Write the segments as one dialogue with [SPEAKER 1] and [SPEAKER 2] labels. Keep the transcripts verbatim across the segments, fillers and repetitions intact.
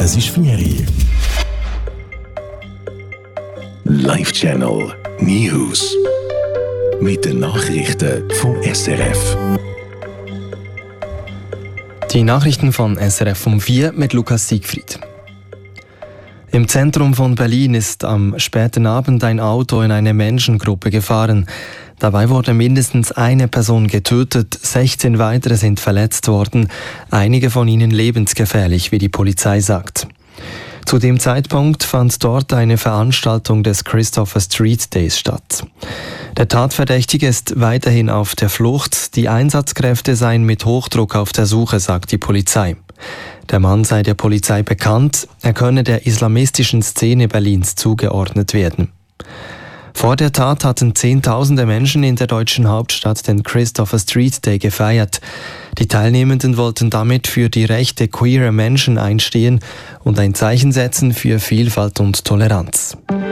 [SPEAKER 1] Es ist Ferie. Live Channel News. Mit den Nachrichten von S R F.
[SPEAKER 2] Die Nachrichten von S R F um vier mit Lukas Siegfried. Im Zentrum von Berlin ist am späten Abend ein Auto in eine Menschengruppe gefahren. Dabei wurde mindestens eine Person getötet, sechzehn weitere sind verletzt worden, einige von ihnen lebensgefährlich, wie die Polizei sagt. Zu dem Zeitpunkt fand dort eine Veranstaltung des Christopher Street Days statt. Der Tatverdächtige ist weiterhin auf der Flucht. Die Einsatzkräfte seien mit Hochdruck auf der Suche, sagt die Polizei. Der Mann sei der Polizei bekannt, er könne der islamistischen Szene Berlins zugeordnet werden. Vor der Tat hatten Zehntausende Menschen in der deutschen Hauptstadt den Christopher Street Day gefeiert. Die Teilnehmenden wollten damit für die Rechte queerer Menschen einstehen und ein Zeichen setzen für Vielfalt und Toleranz.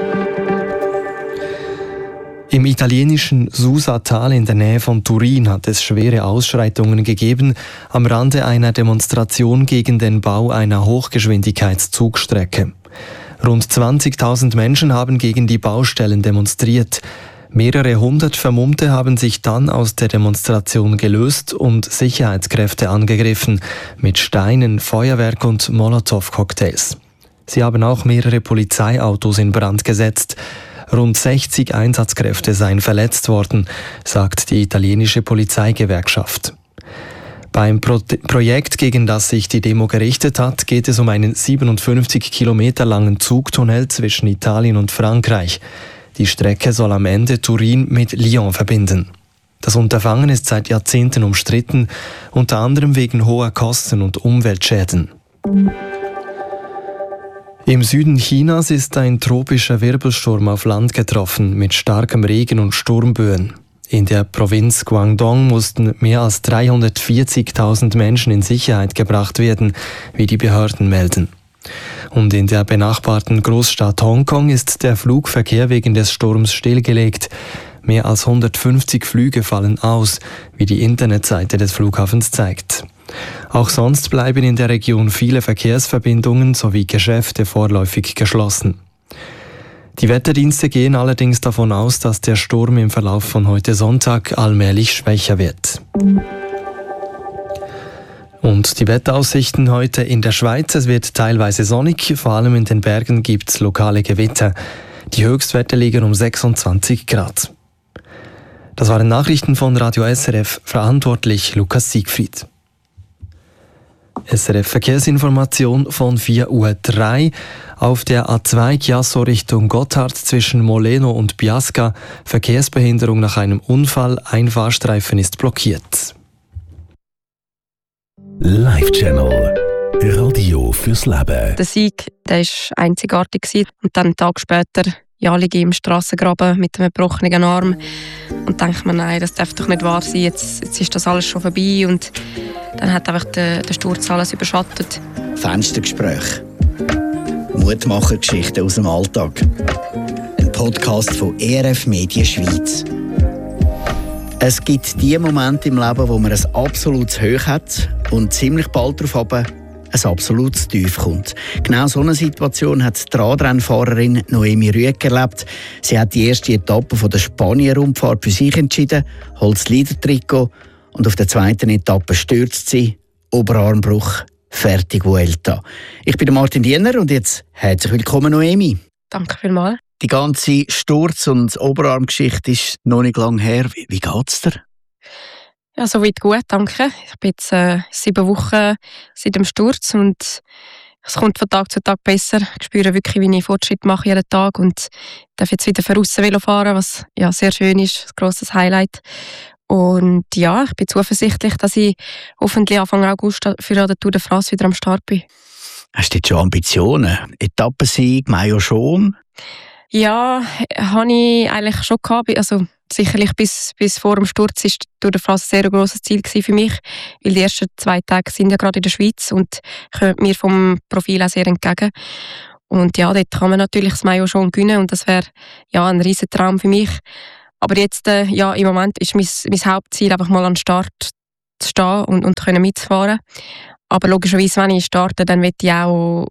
[SPEAKER 2] Im italienischen Susa-Tal in der Nähe von Turin hat es schwere Ausschreitungen gegeben am Rande einer Demonstration gegen den Bau einer Hochgeschwindigkeitszugstrecke. Rund zwanzigtausend Menschen haben gegen die Baustellen demonstriert. Mehrere hundert Vermummte haben sich dann aus der Demonstration gelöst und Sicherheitskräfte angegriffen mit Steinen, Feuerwerk und Molotow-Cocktails. Sie haben auch mehrere Polizeiautos in Brand gesetzt. Rund sechzig Einsatzkräfte seien verletzt worden, sagt die italienische Polizeigewerkschaft. Beim Pro- Projekt, gegen das sich die Demo gerichtet hat, geht es um einen siebenundfünfzig Kilometer langen Zugtunnel zwischen Italien und Frankreich. Die Strecke soll am Ende Turin mit Lyon verbinden. Das Unterfangen ist seit Jahrzehnten umstritten, unter anderem wegen hoher Kosten und Umweltschäden. Im Süden Chinas ist ein tropischer Wirbelsturm auf Land getroffen mit starkem Regen und Sturmböen. In der Provinz Guangdong mussten mehr als dreihundertvierzigtausend Menschen in Sicherheit gebracht werden, wie die Behörden melden. Und in der benachbarten Großstadt Hongkong ist der Flugverkehr wegen des Sturms stillgelegt. Mehr als hundertfünfzig Flüge fallen aus, wie die Internetseite des Flughafens zeigt. Auch sonst bleiben in der Region viele Verkehrsverbindungen sowie Geschäfte vorläufig geschlossen. Die Wetterdienste gehen allerdings davon aus, dass der Sturm im Verlauf von heute Sonntag allmählich schwächer wird. Und die Wetteraussichten heute in der Schweiz: Es wird teilweise sonnig, vor allem in den Bergen gibt es lokale Gewitter. Die Höchstwerte liegen um sechsundzwanzig Grad. Das waren Nachrichten von Radio S R F, verantwortlich Lukas Siegfried. S R F Verkehrsinformation von vier Uhr drei. Auf der A zwei Chiasso Richtung Gotthard zwischen Moleno und Biasca Verkehrsbehinderung nach einem Unfall. Ein Fahrstreifen ist blockiert.
[SPEAKER 1] Live Channel. Radio fürs Leben.
[SPEAKER 3] Der Sieg, der war einzigartig. Und dann einen Tag später ja, liege ich im Strassengraben mit einem gebrochenen Arm und denke mir, nein, das darf doch nicht wahr sein, jetzt, jetzt ist das alles schon vorbei. Und dann hat einfach der, der Sturz alles überschattet.
[SPEAKER 4] Fenstergespräch. Mutmachergeschichten aus dem Alltag. Ein Podcast von E R F Medien Schweiz. Es gibt die Momente im Leben, wo man ein absolutes Hoch hat und ziemlich bald darauf ab ein absolutes Tief kommt. Genau so eine Situation hat die Radrennfahrerin Noemi Rüegg erlebt. Sie hat die erste Etappe von der Spanien-Rundfahrt für sich entschieden, holt das Leader-Trikot und auf der zweiten Etappe stürzt sie. Oberarmbruch, fertig Vuelta. Ich bin Martin Diener und jetzt herzlich willkommen Noemi.
[SPEAKER 3] Danke vielmals.
[SPEAKER 4] Die ganze Sturz- und Oberarmgeschichte ist noch nicht lange her. Wie, wie geht es dir?
[SPEAKER 3] Ja, soweit gut, danke. Ich bin jetzt äh, sieben Wochen seit dem Sturz und es kommt von Tag zu Tag besser. Ich spüre wirklich, wie ich Fortschritt mache jeden Tag und darf jetzt wieder von aussen Velo fahren, was ja sehr schön ist, ein grosses Highlight. Und ja, ich bin zuversichtlich, dass ich hoffentlich Anfang August für die Tour de France wieder am Start bin.
[SPEAKER 4] Hast du jetzt schon Ambitionen? Etappensieg, Maillot schon?
[SPEAKER 3] Ja, habe ich eigentlich schon gehabt. Also sicherlich bis, bis vor dem Sturz war die Tour de France ein sehr grosses Ziel für mich, weil die ersten zwei Tage sind ja gerade in der Schweiz und kommen mir vom Profil auch sehr entgegen. Und ja, dort kann man natürlich das Maillot schon gewinnen und das wäre ja ein riesen Traum für mich. Aber jetzt, äh, ja, im Moment ist mein, mein Hauptziel einfach mal an den Start zu stehen und, und können mitfahren. Aber logischerweise, wenn ich starte, dann will ich auch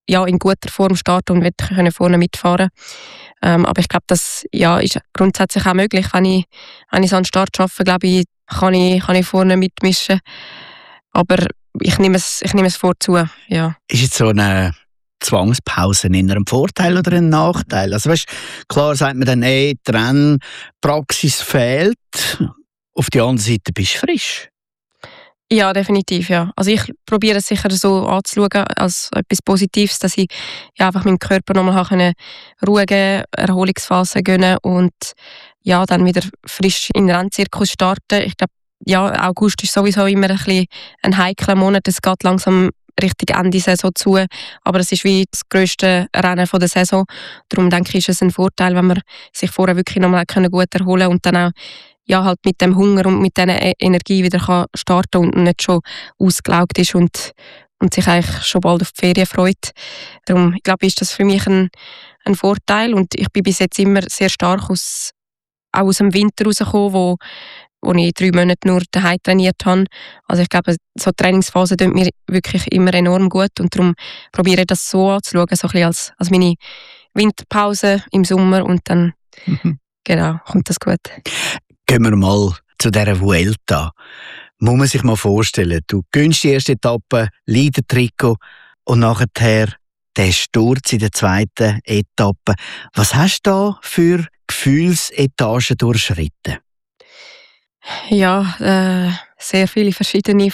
[SPEAKER 3] ja, in guter Form starten und will vorne mitfahren. Ähm, aber ich glaube, das ja, ist grundsätzlich auch möglich. Wenn ich, wenn ich so einen Start schaffe, glaube ich, kann ich, kann ich vorne mitmischen. Aber ich nehme es, ich nehme es vorzu, ja.
[SPEAKER 4] Ist jetzt so eine Zwangspause in einem Vorteil oder ein Nachteil? Also weißt, klar sagt man dann, ey, die Rennpraxis fehlt. Auf der anderen Seite bist du frisch.
[SPEAKER 3] Ja, definitiv, ja. Also ich probiere es sicher so anzuschauen, als etwas Positives, dass ich ja, einfach meinem Körper nochmal eine ruhige Erholungsphase gönnen und ja, dann wieder frisch in den Rennzirkus starten. Ich glaube, ja, August ist sowieso immer ein bisschen ein heikler Monat. Es geht langsam Richtung Ende Saison zu, aber es ist wie das grösste Rennen der Saison. Darum denke ich, ist es ein Vorteil, wenn man sich vorher wirklich nochmal gut erholen kann und dann auch ja, halt mit dem Hunger und mit dieser Energie wieder kann starten und nicht schon ausgelaugt ist und, und sich eigentlich schon bald auf die Ferien freut. Darum, ich glaube, ist das für mich ein, ein Vorteil und ich bin bis jetzt immer sehr stark aus, auch aus dem Winter rausgekommen, wo wo ich drei Monate nur daheim trainiert habe. Also ich glaube, so Trainingsphasen tun mir wirklich immer enorm gut und darum probiere ich das so anzuschauen, so ein bisschen als, als meine Winterpause im Sommer und dann mhm. genau, kommt das gut.
[SPEAKER 4] Gehen wir mal zu dieser Vuelta. Muss man sich mal vorstellen, du gönnst die erste Etappe, Leader-Trikot und nachher der Sturz in der zweiten Etappe. Was hast du da für Gefühlsetagen durchschritten?
[SPEAKER 3] Ja, äh, sehr viele verschiedene.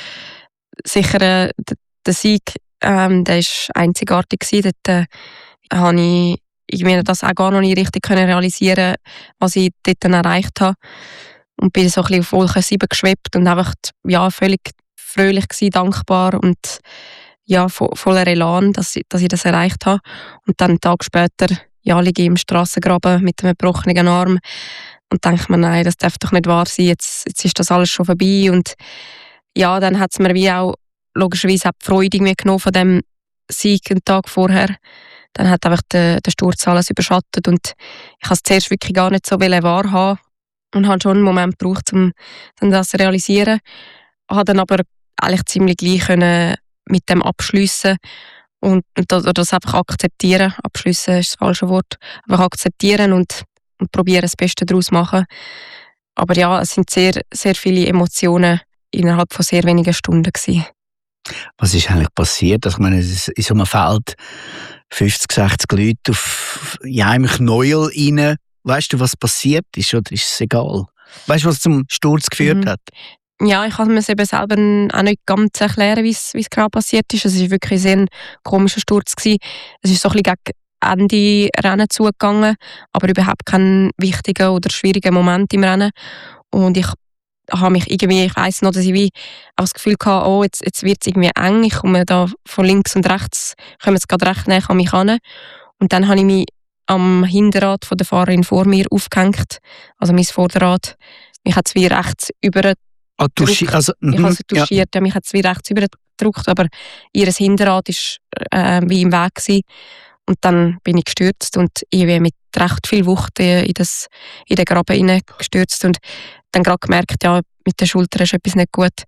[SPEAKER 3] Sicher äh, der Sieg, ähm, der war einzigartig gewesen. Dort äh, habe ich irgendwie das auch gar noch nicht richtig können realisieren, was ich dort dann erreicht habe. Und bin so ein bisschen auf Wolke sieben geschwebt und einfach ja, völlig fröhlich gewesen, dankbar und ja, vo- voller Elan, dass ich, dass ich das erreicht habe. Und dann einen Tag später ja, liege ich im Strassengraben mit einem gebrochenen Arm und denke mir, nein, das darf doch nicht wahr sein, jetzt, jetzt ist das alles schon vorbei. Und ja, dann hat es mir wie auch logischerweise auch die Freude genommen von dem Sieg einen Tag vorher. Dann hat einfach der, der Sturz alles überschattet und ich habe es zuerst wirklich gar nicht so wahrhaben und habe schon einen Moment gebraucht, um das zu realisieren. Habe dann aber eigentlich ziemlich gleich können mit dem abschliessen und, und das einfach akzeptieren. Abschliessen ist das falsche Wort. Einfach akzeptieren und, und probieren, das Beste daraus zu machen. Aber ja, es sind sehr, sehr viele Emotionen innerhalb von sehr wenigen Stunden gewesen.
[SPEAKER 4] Was ist eigentlich passiert? Also, ich meine, in so einem Feld fünfzig, sechzig Leute auf ja, einem Knäuel rein. Weißt du, was passiert ist, oder ist es egal? Weißt du, was zum Sturz geführt mhm. hat?
[SPEAKER 3] Ja, ich kann mir es eben selber auch nicht ganz erklären, wie es genau passiert ist. Es war wirklich ein sehr komischer Sturz gewesen. Es ist so ein bisschen gegen Ende Rennen zugegangen, aber überhaupt kein wichtiger oder schwieriger Moment im Rennen. Und ich habe mich irgendwie, ich weiss noch, dass ich wie auch das Gefühl hatte, oh, jetzt, jetzt wird es irgendwie eng. Ich komme da von links und rechts, kommen jetzt gerade recht näher an mich ran. Und dann habe ich mich am Hinterrad von der Fahrerin vor mir aufgehängt, also mein Vorderrad. Mich hat es wie rechts über
[SPEAKER 4] Ah, touchi- also,
[SPEAKER 3] ich habe sie touchiert, ja. Ja, mich hat es wie rechts übergedrückt, aber ihr Hinterrad war äh, wie im Weg gewesen. Und dann bin ich gestürzt und ich bin mit recht viel Wucht in, das, in den Graben hineingestürzt und dann gerade gemerkt, ja, mit der Schulter ist etwas nicht gut.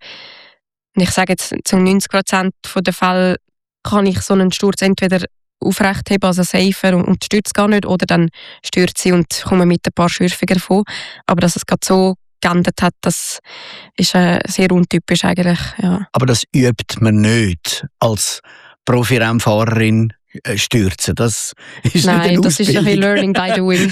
[SPEAKER 3] Und ich sage jetzt, zu neunzig Prozent der Fälle kann ich so einen Sturz entweder aufrecht heben, also safer und, und stürzt gar nicht, oder dann stürzt sie und komme mit ein paar Schürfungen davon. Aber dass es gerade so geändert hat, das ist äh, sehr untypisch eigentlich. Ja.
[SPEAKER 4] Aber das übt man nicht als Profi-Rennfahrerin äh, stürzen. Das ist
[SPEAKER 3] Nein,
[SPEAKER 4] nicht eine
[SPEAKER 3] das ist ein bisschen Learning by doing.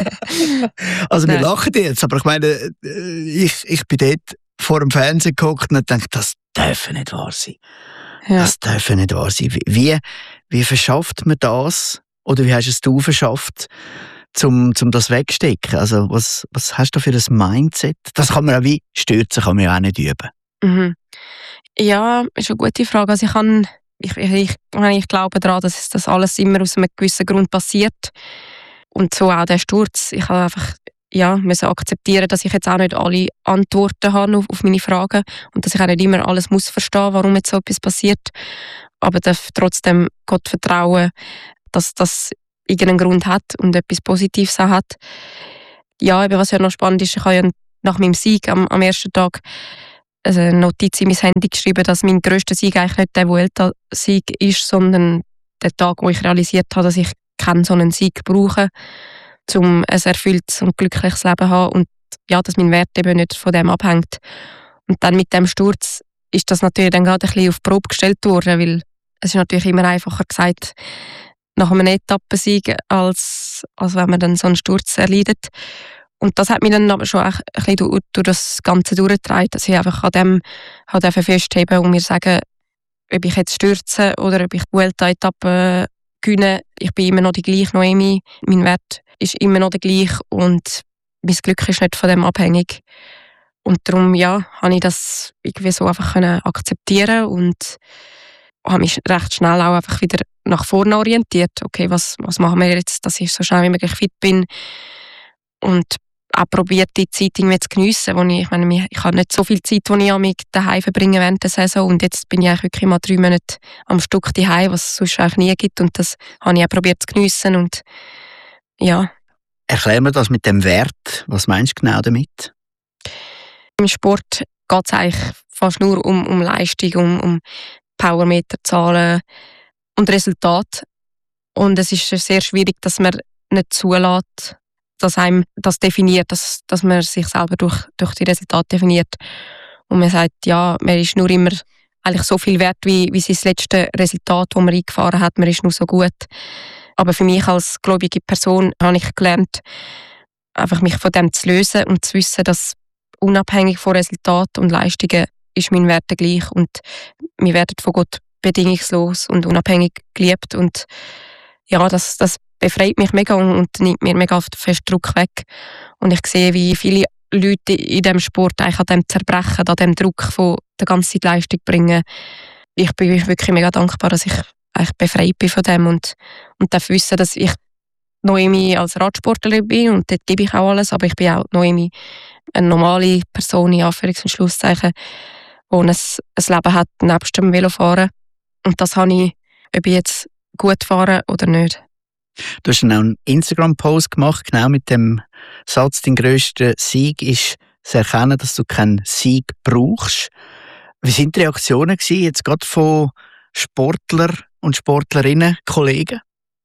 [SPEAKER 4] Also wir
[SPEAKER 3] Nein.
[SPEAKER 4] lachen jetzt, aber ich meine, ich, ich bin dort vor dem Fernsehen gehockt und dachte, das darf nicht wahr sein. Ja. Das darf nicht wahr sein. Wie, wie verschafft man das? Oder wie hast es du verschafft, zum, zum das wegstecken? Also was, was hast du für ein Mindset? Das kann man auch wie stürzen, kann man ja auch nicht üben.
[SPEAKER 3] Mhm. Ja, ist eine gute Frage. Also ich, kann, ich, ich, ich glaube daran, dass das alles immer aus einem gewissen Grund passiert. Und so auch der Sturz. Ich habe einfach ja, müssen akzeptieren, dass ich jetzt auch nicht alle Antworten habe auf, auf meine Fragen und dass ich auch nicht immer alles muss verstehen, warum jetzt so etwas passiert. Aber darf trotzdem Gott vertrauen, dass das irgendeinen Grund hat und etwas Positives auch hat. Ja, eben, was ja noch spannend ist, ich habe ja nach meinem Sieg am, am ersten Tag eine Notiz in mein Handy geschrieben, dass mein grösster Sieg eigentlich nicht der Vuelta-Sieg ist, sondern der Tag, wo ich realisiert habe, dass ich keinen so einen Sieg brauche, um ein erfülltes und glückliches Leben zu haben und ja, dass mein Wert eben nicht von dem abhängt. Und dann mit dem Sturz ist das natürlich dann gerade ein bisschen auf die Probe gestellt worden, weil es ist natürlich immer einfacher gesagt, nach einem Etappensieg, als, als wenn man dann so einen Sturz erleidet. Und das hat mich dann aber schon ein bisschen durch, durch das Ganze durchgetragen, dass ich einfach an dem halt festheben und mir sagen, ob ich jetzt stürze oder ob ich die Vuelta-Etappe gewinne, ich bin immer noch die gleiche Noemi, mein Wert ist immer noch der gleiche und mein Glück ist nicht von dem abhängig. Und darum, ja, habe ich das irgendwie so einfach können akzeptieren und habe mich recht schnell auch einfach wieder nach vorne orientiert. Okay, was, was machen wir jetzt, dass ich so schnell wie möglich fit bin und auch probiert, die Zeit irgendwie zu geniessen. Wo ich, ich meine, ich habe nicht so viel Zeit, die ich an mich daheim verbringe während der Saison und jetzt bin ich eigentlich wirklich mal drei Monate am Stück daheim, was es sonst eigentlich nie gibt und das habe ich auch probiert zu geniessen und ja.
[SPEAKER 4] Erklär mir das mit dem Wert. Was meinst du genau damit?
[SPEAKER 3] Im Sport geht es eigentlich fast nur um, um Leistung, um, um Powermeterzahlen und Resultate. Und es ist sehr schwierig, dass man nicht zulässt, dass einem das definiert, dass, dass man sich selber durch, durch die Resultate definiert. Und man sagt, ja, man ist nur immer eigentlich so viel wert, wie, wie sein letztes Resultat, das man eingefahren hat, man ist nur so gut. Aber für mich als gläubige Person habe ich gelernt, einfach mich von dem zu lösen und zu wissen, dass unabhängig von Resultaten und Leistungen ist mein Wert gleich und wir werden von Gott bedingungslos und unabhängig geliebt und ja, das, das befreit mich mega und, und nimmt mir mega fest Druck weg und ich sehe, wie viele Leute in diesem Sport eigentlich an dem zerbrechen, an dem Druck von der ganzen Leistung bringen. Ich bin wirklich mega dankbar, dass ich eigentlich befreit bin von dem und, und darf wissen, dass ich Noemi als Radsportlerin bin und dort gebe ich auch alles, aber ich bin auch Noemi eine normale Person, in Anführungs- und Schlusszeichen, die ein, ein Leben hat nebst dem Velofahren. Und das habe ich, ob ich jetzt gut fahre oder nicht.
[SPEAKER 4] Du hast dann auch einen Instagram-Post gemacht, genau mit dem Satz, dein grösster Sieg ist zu erkennen, dass du keinen Sieg brauchst. Wie waren die Reaktionen gewesen, jetzt gerade von Sportler und Sportlerinnen, Kollegen?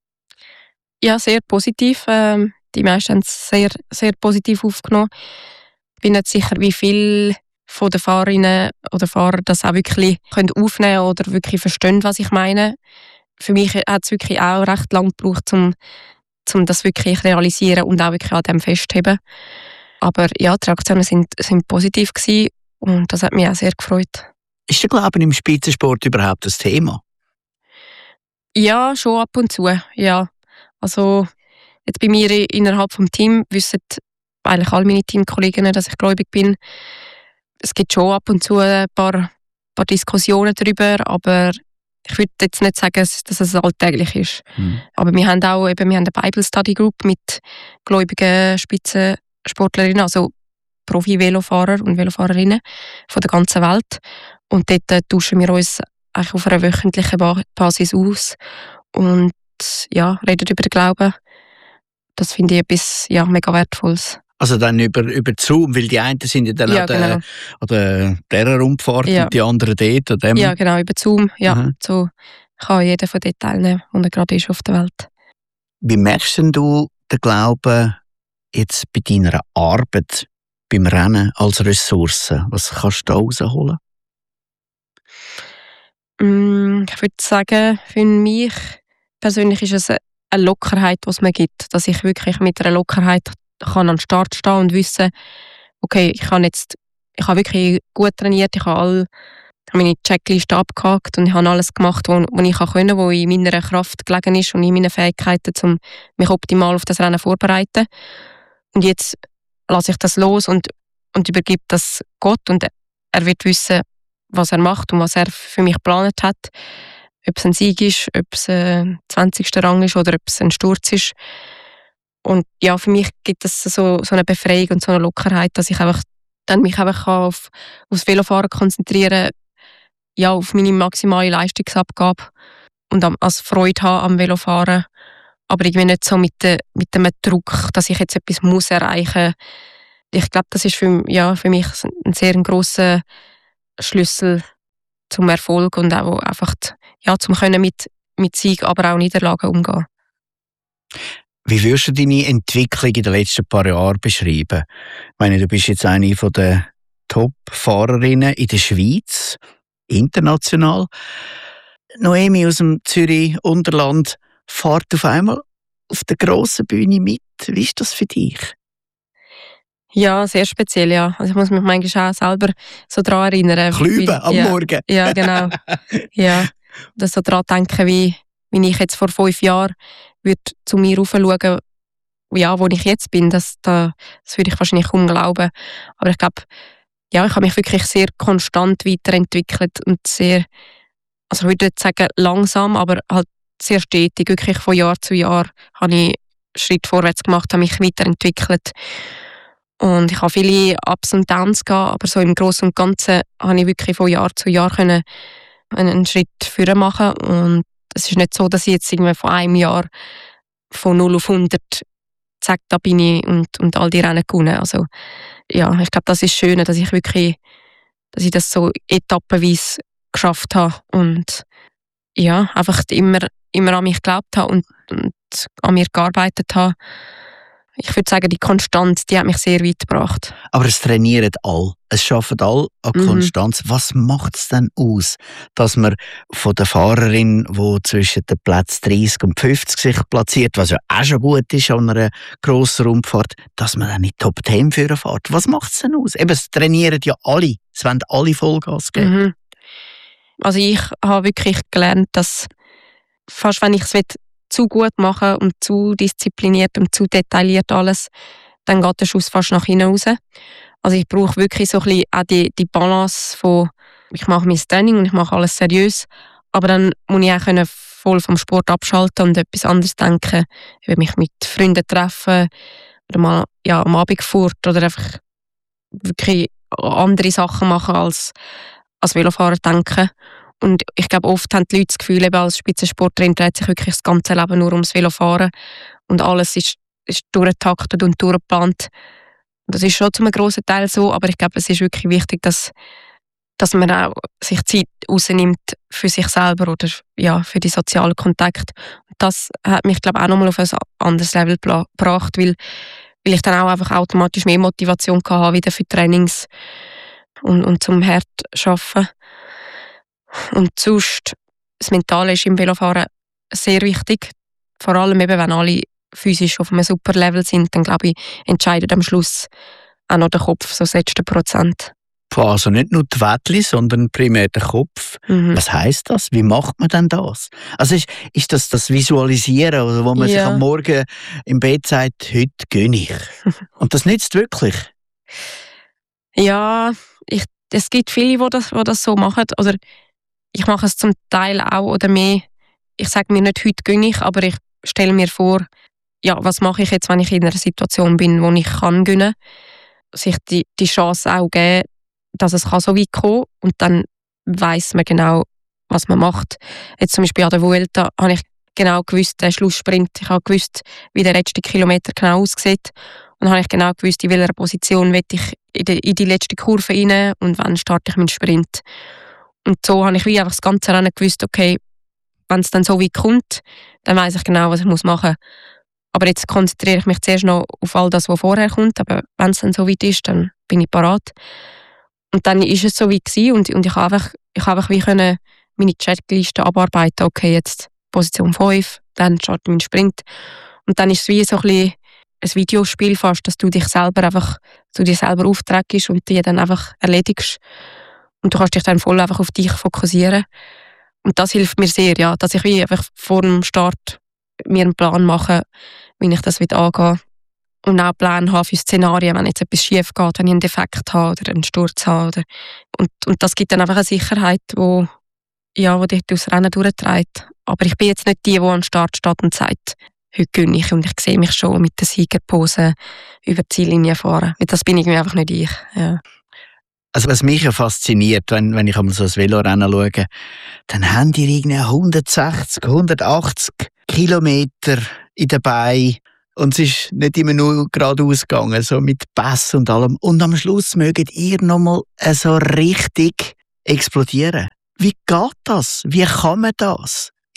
[SPEAKER 3] Ja, sehr positiv. Ähm, die meisten haben es sehr, sehr positiv aufgenommen. Ich bin nicht sicher, wie viele von den Fahrerinnen oder Fahrern das auch wirklich können aufnehmen oder wirklich verstehen, was ich meine. Für mich hat es wirklich auch recht lange gebraucht, um, um das wirklich zu realisieren und auch wirklich an dem festzuheben. Aber ja, die Reaktionen sind, sind positiv gewesen und das hat mich auch sehr gefreut.
[SPEAKER 4] Ist der Glauben im Spitzensport überhaupt das Thema?
[SPEAKER 3] Ja, schon ab und zu, ja. Also jetzt bei mir innerhalb des Teams wissen eigentlich alle meine Teamkolleginnen, dass ich gläubig bin. Es gibt schon ab und zu ein paar, paar Diskussionen darüber, aber ich würde jetzt nicht sagen, dass es alltäglich ist. Mhm. Aber wir haben auch eben, wir haben eine Bible Study Group mit gläubigen Spitzensportlerinnen, also Profi-Velofahrer und Velofahrerinnen von der ganzen Welt. Und dort äh, tauschen wir uns eigentlich auf einer wöchentlichen Basis aus und ja, reden über den Glauben. Das finde ich etwas ja, mega Wertvolles.
[SPEAKER 4] Also dann über, über Zoom, weil die einen sind ja dann
[SPEAKER 3] ja,
[SPEAKER 4] an der,
[SPEAKER 3] genau.
[SPEAKER 4] an der dieser Rundfahrt
[SPEAKER 3] ja.
[SPEAKER 4] und die anderen dort. An dem.
[SPEAKER 3] Ja, genau, über Zoom. Ja,
[SPEAKER 4] mhm.
[SPEAKER 3] So kann jeder von dort teilnehmen, wo er gerade ist auf der Welt.
[SPEAKER 4] Wie merkst denn du den Glauben jetzt bei deiner Arbeit, beim Rennen als Ressource? Was kannst du da rausholen?
[SPEAKER 3] Mm, ich würde sagen, für mich persönlich ist es eine Lockerheit, die es mir gibt. Dass ich wirklich mit einer Lockerheit kann an den Start stehen und wissen, okay, ich habe jetzt, ich habe wirklich gut trainiert, ich habe alle meine Checkliste abgehakt und ich habe alles gemacht, was ich können, was in meiner Kraft gelegen ist und in meinen Fähigkeiten, um mich optimal auf das Rennen vorzubereiten. Und jetzt lasse ich das los und, und übergebe das Gott und er wird wissen, was er macht und was er für mich geplant hat. Ob es ein Sieg ist, ob es ein zwanzigster Rang ist oder ob es ein Sturz ist. Und ja, für mich gibt es so, so eine Befreiung und so eine Lockerheit, dass ich einfach dann mich einfach auf, auf das Velofahren konzentrieren kann, ja, auf meine maximale Leistungsabgabe und am, als Freude haben am Velofahren. Aber irgendwie nicht so mit, de, mit dem Druck, dass ich jetzt etwas muss erreichen muss. Ich glaube, das ist für, ja, für mich ein sehr grosser Schlüssel zum Erfolg und auch einfach ja, zum können mit, mit Sieg, aber auch Niederlagen umgehen.
[SPEAKER 4] Wie würdest du deine Entwicklung in den letzten paar Jahren beschreiben? Ich meine, du bist jetzt eine der Top-Fahrerinnen in der Schweiz, international. Noemi aus dem Zürich-Unterland fährt auf einmal auf der grossen Bühne mit. Wie ist das für dich?
[SPEAKER 3] Ja, sehr speziell, ja. Also ich muss mich manchmal auch selber so daran erinnern.
[SPEAKER 4] Klüben am
[SPEAKER 3] ja,
[SPEAKER 4] Morgen.
[SPEAKER 3] Ja, genau. Ja, das so daran denken, wie, wie ich jetzt vor fünf Jahren würde zu mir raufschauen, ja, wo ich jetzt bin. Das, das würde ich wahrscheinlich kaum glauben. Aber ich glaube, ja, ich habe mich wirklich sehr konstant weiterentwickelt und sehr, also ich würde nicht sagen langsam, aber halt sehr stetig. Wirklich von Jahr zu Jahr habe ich Schritt vorwärts gemacht, habe mich weiterentwickelt. Und ich habe viele Ups und Downs gehabt, aber so im Großen und Ganzen habe ich wirklich von Jahr zu Jahr können einen Schritt vorwärts machen. Und es ist nicht so, dass ich jetzt irgendwie von einem Jahr von null auf hundert zack, da bin ich und, und all die Rennen gewonnen. Also ja, ich glaube, das ist schön, dass ich wirklich, dass ich das so etappenweise geschafft habe und ja, einfach immer, immer an mich geglaubt habe und, und an mir gearbeitet habe. Ich würde sagen, die Konstanz, die hat mich sehr weit gebracht.
[SPEAKER 4] Aber es trainieren alle. Es schaffen alle an
[SPEAKER 3] Mhm.
[SPEAKER 4] Konstanz. Was macht es denn aus, dass man von der Fahrerin, die zwischen den Plätzen dreißig und fünfzig sich platziert, was ja auch schon gut ist an einer grossen Rundfahrt, dass man dann in die Top zehn führen fährt? Was macht es denn aus? Eben, es trainieren ja alle. Es wollen alle Vollgas geben.
[SPEAKER 3] Mhm. Also ich habe wirklich gelernt, dass fast wenn ich es zu gut machen und zu diszipliniert und zu detailliert alles, dann geht der Schuss fast nach hinten raus. Also ich brauche wirklich so ein bisschen auch die, die Balance von, ich mache mein Training und ich mache alles seriös, aber dann muss ich auch können voll vom Sport abschalten und etwas anderes denken, wie mich mit Freunden treffen oder mal ja, am Abend fort oder einfach wirklich andere Sachen machen als als Velofahrer denken. Und ich glaube, oft haben die Leute das Gefühl, eben als Spitzensportlerin dreht sich wirklich das ganze Leben nur ums Velofahren und alles ist, ist durchgetaktet und durchgeplant. Das ist schon zu einem grossen Teil so, aber ich glaube, es ist wirklich wichtig, dass, dass man auch sich Zeit rausnimmt für sich selber oder ja, für die sozialen Kontakte. Und das hat mich, glaube ich, auch nochmal auf ein anderes Level gebracht, weil, weil ich dann auch einfach automatisch mehr Motivation hatte, wieder für Trainings und, und zum hart arbeiten. Und sonst, das Mentale ist im Velofahren sehr wichtig. Vor allem eben, wenn alle physisch auf einem super Level sind, dann glaube ich, entscheidet am Schluss auch noch der Kopf, so das letzte Prozent.
[SPEAKER 4] Also nicht nur die Wettli, sondern primär der Kopf.
[SPEAKER 3] Mhm.
[SPEAKER 4] Was heisst das? Wie macht man denn das? Also ist, ist das das Visualisieren, also wo man
[SPEAKER 3] Ja.
[SPEAKER 4] sich am Morgen im Bett sagt, heute gönne ich? Und das nützt wirklich?
[SPEAKER 3] Ja, ich, es gibt viele, die das, die das so machen. Oder ich mache es zum Teil auch oder mehr. Ich sage mir nicht, heute gönne ich, aber ich stelle mir vor, ja, was mache ich jetzt, wenn ich in einer Situation bin, wo ich kann gönnen. Sich die, die Chance auch geben, dass es kann so weit kommen kann. Und dann weiss man genau, was man macht. Jetzt zum Beispiel an der Vuelta habe ich genau gewusst, der Schlusssprint, ich habe gewusst, wie der letzte Kilometer genau aussieht. Und dann habe ich genau gewusst, in welcher Position will ich in die, in die letzte Kurve rein und wann starte ich meinen Sprint. Und so habe ich wie einfach das ganze Rennen gewusst, okay, wenn es dann so weit kommt, dann weiss ich genau, was ich machen muss. Aber jetzt konzentriere ich mich zuerst noch auf all das, was vorher kommt. Aber wenn es dann so weit ist, dann bin ich parat. Und dann ist es so weit gewesen und, und ich habe einfach, ich habe einfach wie können meine Checkliste abarbeiten. Okay, jetzt Position fünf, dann startet mein Sprint. Und dann ist es wie so ein bisschen ein Videospiel fast, dass du dich selber einfach, du dir selber aufträgst und die dann einfach erledigst. Und du kannst dich dann voll einfach auf dich fokussieren. Und das hilft mir sehr, ja, dass ich wie einfach vor dem Start mir einen Plan mache, wie ich das angehen will. Und auch einen Plan habe für Szenarien, wenn jetzt etwas schief geht, wenn ich einen Defekt habe oder einen Sturz habe. Oder und, und das gibt dann einfach eine Sicherheit, wo, ja, wo dich durchs Rennen durchträgt. Aber ich bin jetzt nicht die, die am Start steht und sagt, heute gönne ich und ich sehe mich schon mit der Siegerpose über die Ziellinie fahren. Weil das bin ich einfach nicht ich. Ja.
[SPEAKER 4] Also was mich ja fasziniert, wenn, wenn ich einmal so ein Velorennen schaue, dann haben die irgendwie hundertsechzig, hundertachtzig Kilometer in den Beinen und es ist nicht immer nur geradeaus gegangen, so mit Pass und allem. Und am Schluss mögt ihr nochmal so richtig explodieren. Wie geht das? Wie kann man das?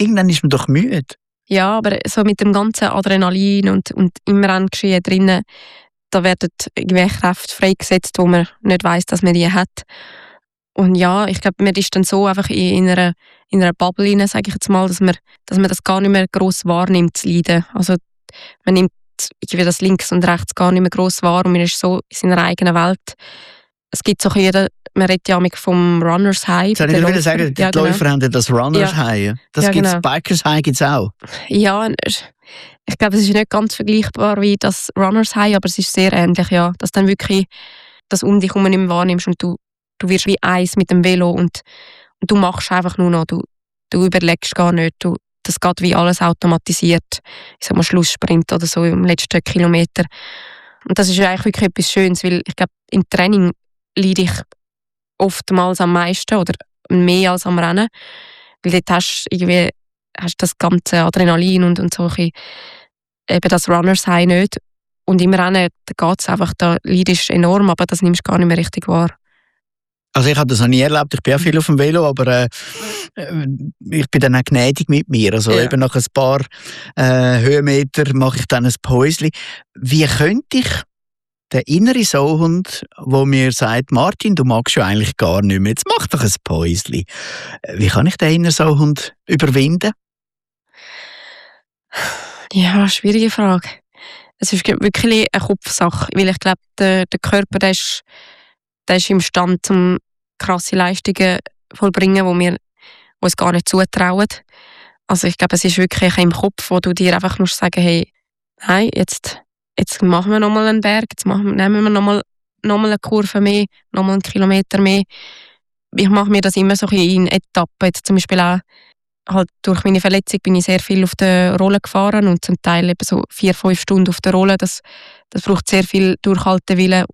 [SPEAKER 4] irgendwann ist man doch müde.
[SPEAKER 3] Ja, aber so mit dem ganzen Adrenalin und, und im Renngeschehen drinnen, da werden irgendwie Kräfte freigesetzt, wo man nicht weiss, dass man die hat. Und ja, ich glaube, man ist dann so einfach in einer, in einer Bubble rein, sage ich jetzt mal, dass man, dass man das gar nicht mehr gross wahrnimmt, das Leiden. Also man nimmt irgendwie das links und rechts gar nicht mehr gross wahr und man ist so in seiner eigenen Welt. Es gibt so jeder, man redet ja vom Runners High.
[SPEAKER 4] Soll ich dir sagen, die
[SPEAKER 3] ja, genau.
[SPEAKER 4] Läufer haben das Runners
[SPEAKER 3] ja.
[SPEAKER 4] High. Das
[SPEAKER 3] ja,
[SPEAKER 4] gibt's,
[SPEAKER 3] genau.
[SPEAKER 4] Bikers High gibt es auch.
[SPEAKER 3] Ja, ich glaube, es ist nicht ganz vergleichbar wie das Runners High, aber es ist sehr ähnlich, ja. Dass dann wirklich das um dich herum nicht mehr wahrnimmst und du, du wirst wie eins mit dem Velo und, und du machst einfach nur noch, du, du überlegst gar nicht, du, das geht wie alles automatisiert. Ich sag mal Schlusssprint oder so im letzten Kilometer. Und das ist eigentlich wirklich etwas Schönes, weil ich glaube, im Training leide ich oftmals am meisten oder mehr als am Rennen, weil dort hast du irgendwie hast das ganze Adrenalin und, und so ein bisschen, eben das Runners High nicht. Und im Rennen geht es einfach, da leidest du enorm, aber das nimmst du gar nicht mehr richtig wahr.
[SPEAKER 4] Also ich habe das noch nie erlebt, ich bin ja viel auf dem Velo, aber äh, ich bin dann auch gnädig mit mir. Also
[SPEAKER 3] ja.
[SPEAKER 4] eben nach ein paar äh, Höhenmeter mache ich dann ein Päuschen. Wie könnte ich den inneren Sauhund, der mir sagt, Martin, du magst ja eigentlich gar nicht mehr, jetzt mach doch ein Päuschen. Wie kann ich den inneren Sauhund überwinden?
[SPEAKER 3] Ja, schwierige Frage. Es ist wirklich eine Kopfsache, weil ich glaube, der, der Körper, der ist, der ist imstande, um krasse Leistungen vollbringen, die wir uns gar nicht zutrauen. Also ich glaube, es ist wirklich im Kopf, wo du dir einfach musst sagen, hey, nein, jetzt, jetzt machen wir nochmal einen Berg, jetzt machen, nehmen wir nochmal noch mal eine Kurve mehr, nochmal einen Kilometer mehr. Ich mache mir das immer so in Etappen. Jetzt zum Beispiel auch halt durch meine Verletzung bin ich sehr viel auf der Rolle gefahren und zum Teil eben so vier, fünf Stunden auf der Rolle. Das, das braucht sehr viel Durchhaltewillen.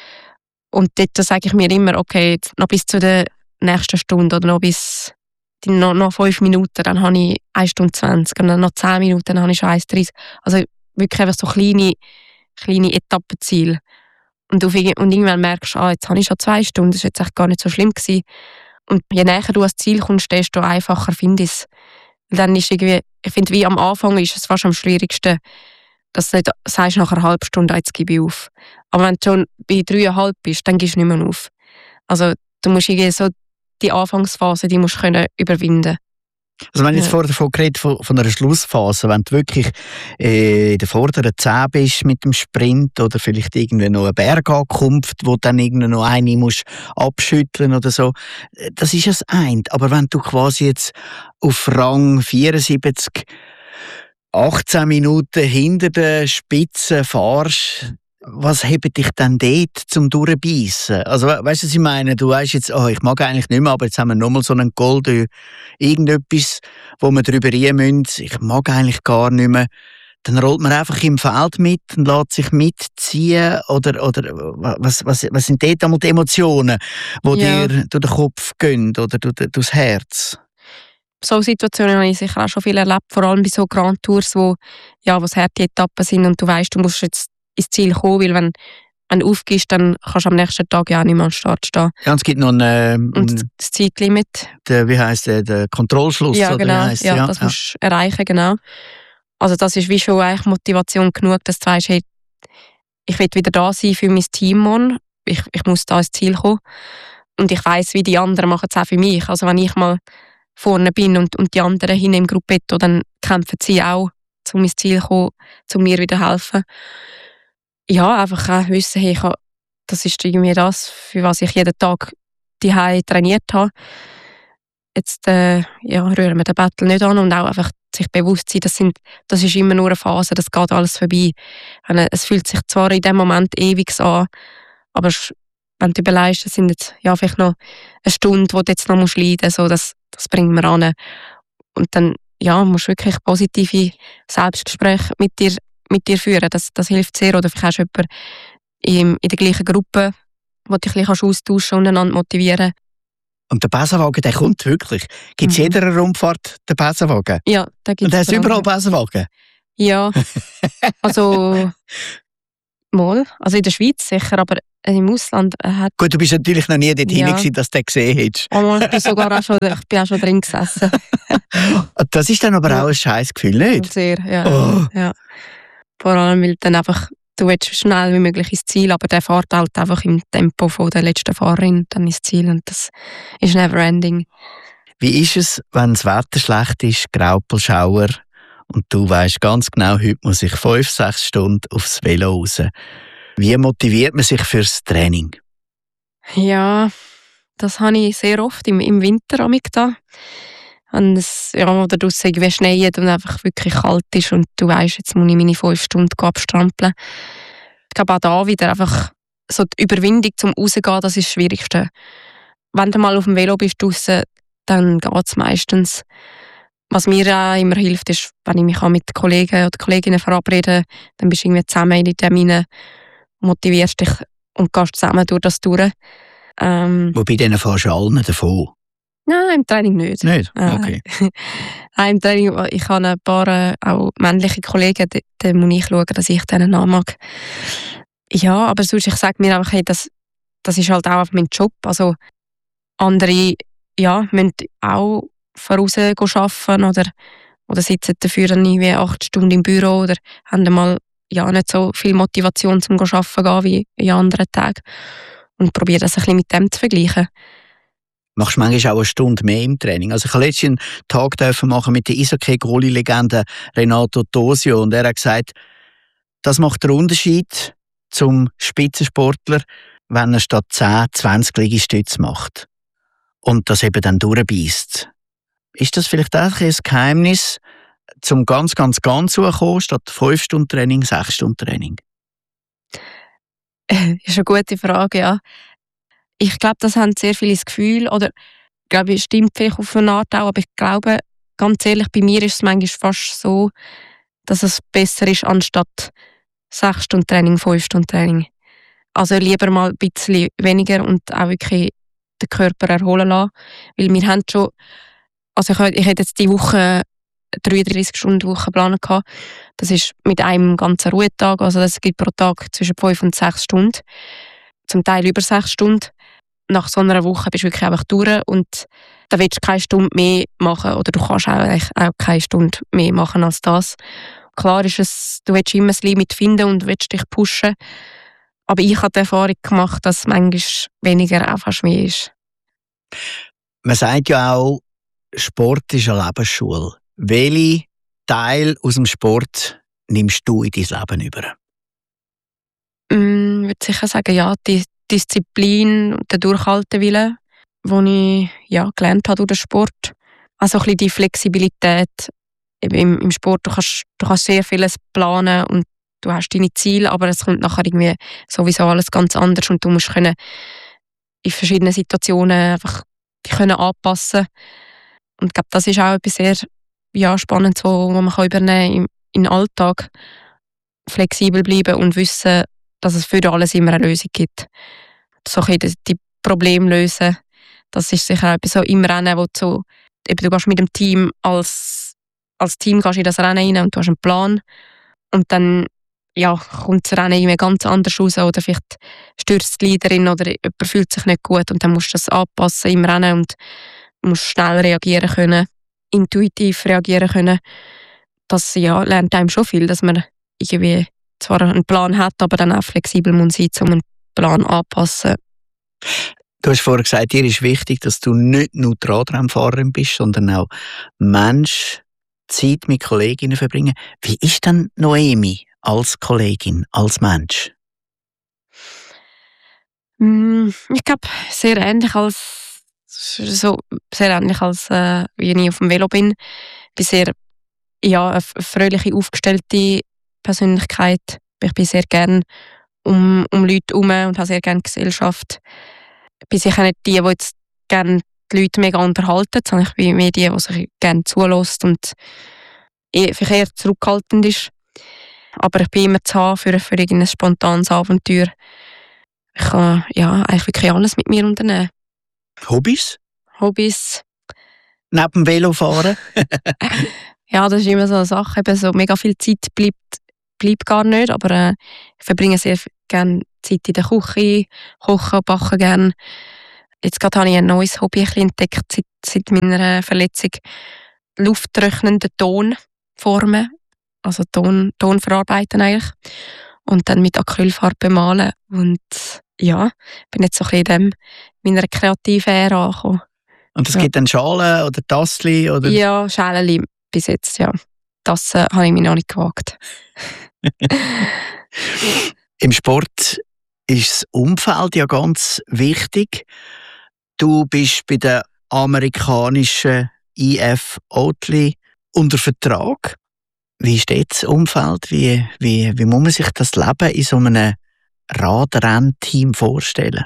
[SPEAKER 3] Und dort sage ich mir immer, okay, jetzt noch bis zu der nächsten Stunde oder noch bis die, noch, noch fünf Minuten, dann habe ich eine Stunde zwanzig und dann noch zehn Minuten, dann habe ich schon eins dreißig. Also wirklich einfach so kleine, kleine Etappenziele. Und, auf, und irgendwann merkst du, ah, jetzt habe ich schon zwei Stunden, das war jetzt echt gar nicht so schlimm gewesen. Und je näher du ans Ziel kommst, desto einfacher finde ich es. Dann ist irgendwie, ich finde, wie am Anfang ist es fast am schwierigsten, dass du nicht sagst, nach einer halben Stunde, jetzt gebe ich auf. Aber wenn du schon bei dreieinhalb bist, dann gibst du nicht mehr auf. Also du musst irgendwie so die Anfangsphase, die musst du können überwinden.
[SPEAKER 4] Also wenn du jetzt
[SPEAKER 3] Ja.
[SPEAKER 4] vorher davon geredet von, von einer Schlussphase, wenn du wirklich äh, in der vorderen Zehn bist mit dem Sprint oder vielleicht irgendwie noch eine Bergankunft, wo dann irgendwie noch eine musst abschütteln oder so, das ist das eine. Aber wenn du quasi jetzt auf Rang vierundsiebzig achtzehn Minuten hinter der Spitze fahrst, was hebt dich dann dort zum Durchbeissen? Also, we weißt du, was ich meine? Du weißt jetzt, oh, ich mag eigentlich nicht mehr, aber jetzt haben wir nochmal so einen Gold, irgendetwas, wo wir drüber rein müssen. Ich mag eigentlich gar nicht mehr. Dann rollt man einfach im Feld mit und lässt sich mitziehen. Oder, oder was, was, was sind dort einmal die Emotionen, die
[SPEAKER 3] Ja.
[SPEAKER 4] dir durch den Kopf gehen oder durch, durchs Herz?
[SPEAKER 3] So Situationen habe ich sicher auch schon viel erlebt, vor allem bei so Grand Tours, wo, ja, wo es harte Etappen sind und du weißt, du musst jetzt ins Ziel kommen, weil wenn, wenn du aufgehst, dann kannst du am nächsten Tag ja auch nicht mehr am Start stehen.
[SPEAKER 4] Ja, und es gibt noch einen,
[SPEAKER 3] Und
[SPEAKER 4] einen
[SPEAKER 3] das Zeitlimit,
[SPEAKER 4] der, wie heisst der, der Kontrollschluss?
[SPEAKER 3] ja,
[SPEAKER 4] oder wie
[SPEAKER 3] genau,
[SPEAKER 4] heisst
[SPEAKER 3] ja,
[SPEAKER 4] der?
[SPEAKER 3] das musst du erreichen, genau. Also das ist wie schon eigentlich Motivation genug, dass du weißt, hey, ich will wieder da sein für mein Team morgen. Ich, ich muss da ins Ziel kommen. Und ich weiss, wie die anderen machen es auch für mich. Also wenn ich mal vorne bin und, und die anderen hinten im Gruppetto, dann kämpfen sie auch, um ins Ziel zu kommen, um mir wieder helfen. Ja, einfach auch wissen, hey, ich habe, das ist irgendwie das, für was ich jeden Tag die Hause trainiert habe. Jetzt äh, ja, rühren wir den Battle nicht an und auch einfach sich bewusst sein, das, sind, das ist immer nur eine Phase, das geht alles vorbei. Es fühlt sich zwar in dem Moment ewig an, aber wenn du überlegst, das sind jetzt ja, vielleicht noch eine Stunde, wo du jetzt noch musst leiden musst, so, das, das bringt mir an. Und dann ja, musst du wirklich positive Selbstgespräche mit dir, mit dir führen. Das, das hilft sehr. Oder vielleicht hast du jemanden in, in der gleichen Gruppe, wo du dich ein bisschen austauschen und einander motivieren.
[SPEAKER 4] Und der Besenwagen, der kommt wirklich. Gibt es
[SPEAKER 3] Mhm.
[SPEAKER 4] jeder Rundfahrt den Besenwagen?
[SPEAKER 3] Ja, da gibt's
[SPEAKER 4] Und hast du
[SPEAKER 3] überall.
[SPEAKER 4] überall Besenwagen?
[SPEAKER 3] Ja, also Mal, also in der Schweiz sicher, aber im Ausland äh, hat...
[SPEAKER 4] Gut, du bist natürlich noch nie dort
[SPEAKER 3] Ja.
[SPEAKER 4] hinein, dass du den gesehen hättest.
[SPEAKER 3] Oh, ich bin sogar auch schon, ich bin auch schon drin gesessen.
[SPEAKER 4] Das ist dann aber
[SPEAKER 3] Ja.
[SPEAKER 4] auch ein scheiß Gefühl, nicht?
[SPEAKER 3] Sehr, ja.
[SPEAKER 4] Oh.
[SPEAKER 3] ja. Vor allem, weil dann einfach, du willst so schnell wie möglich ins Ziel, aber der fährt halt einfach im Tempo von der letzten Fahrerin dann ins Ziel und das ist never ending.
[SPEAKER 4] Wie ist es, wenn das Wetter schlecht ist, Graupelschauer, und du weißt ganz genau, heute muss ich fünf, sechs Stunden aufs Velo raus. Wie motiviert man sich fürs Training?
[SPEAKER 3] Ja, das habe ich sehr oft im, im Winter da. Und es, ja, oder draussen irgendwie schneit und einfach wirklich kalt ist und du weißt, jetzt muss ich meine fünf Stunden abstrampeln. Ich glaube auch da wieder einfach so die Überwindung zum Rausgehen, das ist das Schwierigste. Wenn du mal auf dem Velo bist draussen, dann geht es meistens. Was mir auch immer hilft, ist, wenn ich mich mit Kollegen oder Kolleginnen verabrede, dann bist du irgendwie zusammen in den Terminen, motivierst dich und gehst zusammen durch das durch. Ähm,
[SPEAKER 4] Wobei denen fährst du allen davon.
[SPEAKER 3] Nein, im Training nicht.
[SPEAKER 4] Nicht?
[SPEAKER 3] Äh,
[SPEAKER 4] Okay.
[SPEAKER 3] Nein, im Training, ich habe ein paar äh, auch männliche Kollegen, da, da muss ich schauen, dass ich denen nachmag. Ja, aber sonst, ich sage mir einfach, hey, das, das ist halt auch mein Job. Also andere ja, müssen auch voraus arbeiten oder, oder sitzen dafür dann irgendwie acht Stunden im Büro oder haben dann mal ja, nicht so viel Motivation zum Arbeiten gehen wie in anderen Tagen. Und probiere das ein bisschen mit dem zu vergleichen.
[SPEAKER 4] Machst du manchmal auch eine Stunde mehr im Training? Also ich habe letztens einen Tag dürfen machen mit der Eishockey-Goalie-Legende Renato Tosio und er hat gesagt, das macht den Unterschied zum Spitzensportler, wenn er statt zehn, zwanzig Liegestütze macht und das eben dann durchbeißt. Ist das vielleicht auch ein Geheimnis, zum ganz, ganz, ganz zu kommen, statt fünf Stunden Training, sechs Stunden Training?
[SPEAKER 3] Das ist eine gute Frage, ja. Ich glaube, das haben sehr viele das Gefühl, oder ich glaube, es stimmt vielleicht auf eine Art auch, aber ich glaube, ganz ehrlich, bei mir ist es manchmal fast so, dass es besser ist, anstatt sechs Stunden Training, fünf Stunden Training. Also lieber mal ein bisschen weniger und auch wirklich den Körper erholen lassen, weil wir haben schon, also ich, ich hätte jetzt die Woche eine dreiunddreißig Stunden Woche geplant gehabt. Das ist mit einem ganzen Ruhetag, also das gibt pro Tag zwischen fünf und sechs Stunden, zum Teil über sechs Stunden. Nach so einer Woche bist du wirklich einfach durch und da willst du keine Stunde mehr machen oder du kannst auch, auch keine Stunde mehr machen als das. Klar ist es, du willst immer das Limit finden und willst dich pushen, aber ich habe die Erfahrung gemacht, dass manchmal weniger auch fast mehr ist.
[SPEAKER 4] Man sagt ja auch, Sport ist eine Lebensschule. Welchen Teil aus dem Sport nimmst du in dein Leben über?
[SPEAKER 3] Mm, ich würde sicher sagen, ja, die Disziplin und der Durchhaltewille, den ich ja, gelernt habe durch den Sport. Also ein bisschen die Flexibilität. Im, im Sport, du kannst, du kannst sehr vieles planen und du hast deine Ziele, aber es kommt nachher irgendwie sowieso alles ganz anders und du musst können in verschiedenen Situationen einfach dich können anpassen. Und ich glaube, das ist auch etwas sehr ja, Spannendes, was man kann übernehmen kann im, im Alltag. Flexibel bleiben und wissen, dass es für alles immer eine Lösung gibt. So ein bisschen die Probleme lösen, das ist sicher auch etwas so im Rennen, wo du, so, eben, du gehst mit dem Team als, als Team gehst in das Rennen rein und du hast einen Plan und dann ja, kommt das Rennen irgendwie ganz anders raus oder vielleicht stürzt die Leaderin oder jemand fühlt sich nicht gut und dann musst du das anpassen im Rennen und musst schnell reagieren können, intuitiv reagieren können. Das ja, lernt einem schon viel, dass man irgendwie zwar einen Plan hat, aber dann auch flexibel muss sein, um einen Plan anpassen.
[SPEAKER 4] Du hast vorher gesagt, dir ist wichtig, dass du nicht nur Radrennfahrerin bist, sondern auch Mensch, Zeit mit Kolleginnen verbringen. Wie ist denn Noemi als Kollegin, als Mensch?
[SPEAKER 3] Ich glaube, sehr ähnlich als so sehr ähnlich als äh, wie ich auf dem Velo bin. Ich bin sehr ja, eine fröhliche, aufgestellte Persönlichkeit. Ich bin sehr gerne um, um Leute herum und habe sehr gerne Gesellschaft. Ich bin sicher nicht die, die jetzt gerne die Leute mega unterhalten, sondern ich bin mehr die, die sich gerne zulässt und vielleicht eher zurückhaltend ist. Aber ich bin immer zu haben für, für irgendein spontanes Abenteuer. Ich kann ja, eigentlich wirklich alles mit mir unternehmen.
[SPEAKER 4] Hobbys?
[SPEAKER 3] Hobbys?
[SPEAKER 4] Neben dem Velofahren?
[SPEAKER 3] Ja, das ist immer so eine Sache. Eben so mega viel Zeit bleibt, bleibt gar nicht. Aber äh, Ich verbringe sehr gerne Zeit in der Küche, koche und backe gerne. Jetzt gerade habe ich ein neues Hobby ein bisschen entdeckt seit, seit meiner Verletzung. Lufttrocknende Tonformen, also Ton, Ton verarbeiten eigentlich. Und dann mit Acrylfarbe bemalen. Und ja, bin jetzt so ein bisschen in dem, meiner kreativen Ära angekommen.
[SPEAKER 4] Und es
[SPEAKER 3] ja.
[SPEAKER 4] gibt dann Schalen oder Tassli? Oder?
[SPEAKER 3] Ja, Schälchen bis jetzt, ja. Das äh, habe ich mir noch nicht gewagt.
[SPEAKER 4] Im Sport ist das Umfeld ja ganz wichtig. Du bist bei der amerikanischen I F Oatly unter Vertrag. Wie steht das Umfeld? Wie, wie, wie muss man sich das Leben in so einem Radrennteam vorstellen?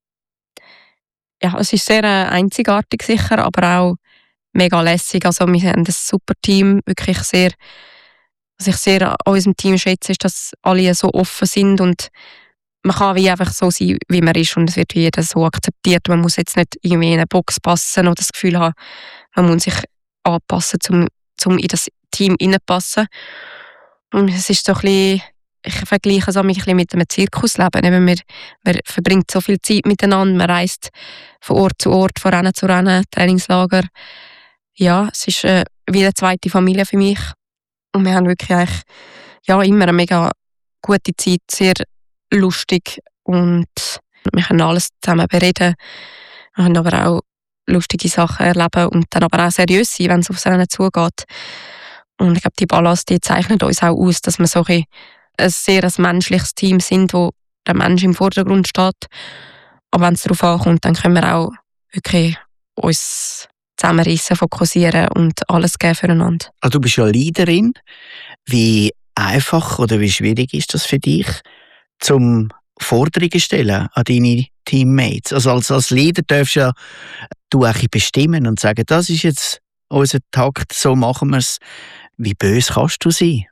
[SPEAKER 3] Ja, es ist sehr äh, einzigartig sicher, aber auch mega lässig. Also wir haben ein super Team, wirklich sehr, was ich sehr an unserem Team schätze, ist, dass alle so offen sind und man kann wie einfach so sein, wie man ist und es wird wie jeder so akzeptiert. Man muss jetzt nicht irgendwie in eine Box passen oder das Gefühl haben, man muss sich anpassen, um, um in das Team reinpassen. Und es ist so ein bisschen, ich vergleiche es ein bisschen mit einem Zirkusleben. Eben man, man verbringt so viel Zeit miteinander, man reist von Ort zu Ort, von Rennen zu Rennen, Trainingslager. Ja, es ist äh, wie eine zweite Familie für mich. Und wir haben wirklich eigentlich, ja, immer eine mega gute Zeit, sehr lustig und wir können alles zusammen bereden. Wir können aber auch lustige Sachen erleben und dann aber auch seriös sein, wenn es aufs Rennen zugeht. Und ich glaube, die Balance, die zeichnet uns auch aus, dass wir so ein, ein sehr ein menschliches Team sind, wo der Mensch im Vordergrund steht. Aber wenn es darauf ankommt, dann können wir auch wirklich uns zusammenreissen, fokussieren und alles geben füreinander.
[SPEAKER 4] Also du bist ja Leaderin. Wie einfach oder wie schwierig ist das für dich, zum Forderungen stellen an deine Teammates? Also als, als Leader darfst ja du auch bestimmen und sagen, das ist jetzt unser Takt, so machen wir es. Wie böse kannst du sein?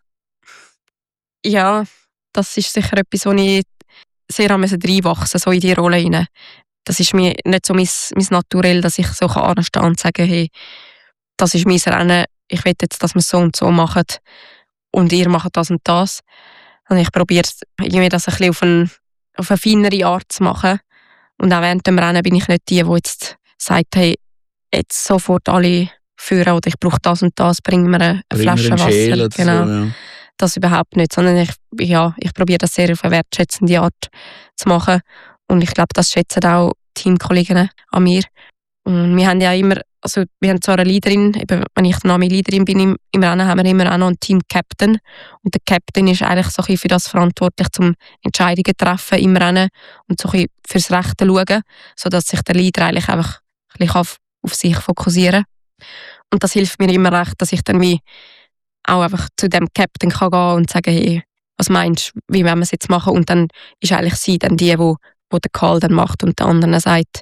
[SPEAKER 3] Ja, das ist sicher etwas, wo ich sehr reinwachsen musste, so in die Rolle hinein. Das ist mir nicht so mein, mein Naturell, dass ich so anstehen kann und sagen, hey, das ist mein Rennen, ich will jetzt, dass wir es so und so machen und ihr macht das und das. Und ich probiere irgendwie das ein bisschen auf, ein, auf eine feinere Art zu machen. Und auch während dem Rennen bin ich nicht die, die jetzt sagt, hey, jetzt sofort alle führen oder ich brauche das und das, bring mir eine
[SPEAKER 4] Bring
[SPEAKER 3] Flasche
[SPEAKER 4] mir
[SPEAKER 3] Wasser. Genau.
[SPEAKER 4] So, ja.
[SPEAKER 3] Das überhaupt nicht, sondern ich, ja, ich probiere das sehr auf eine wertschätzende Art zu machen. Und ich glaube, das schätzen auch Teamkolleginnen an mir. Und wir haben ja immer, also wir haben zwar eine Leaderin, eben, wenn ich der Name Leaderin bin im, im Rennen, haben wir immer auch noch einen Team-Captain. Und der Captain ist eigentlich so ein bisschen für das verantwortlich, zum Entscheidungen zu treffen im Rennen und so ein bisschen fürs Rechte schauen, sodass sich der Leader eigentlich einfach ein bisschen auf, auf sich fokussieren kann. Und das hilft mir immer recht, dass ich dann wie auch einfach zu dem Captain kann gehen und sagen, hey, was meinst du, wie wollen wir es jetzt machen? Und dann ist eigentlich sie dann die, die, die den Call dann macht und der andere sagt,